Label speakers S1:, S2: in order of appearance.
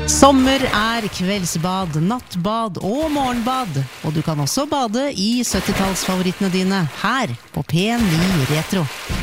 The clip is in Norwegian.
S1: Sommer kveldsbad, nattbad og morgenbad, og du kan også bade i 70-tallsfavorittene dine her på P9 Retro.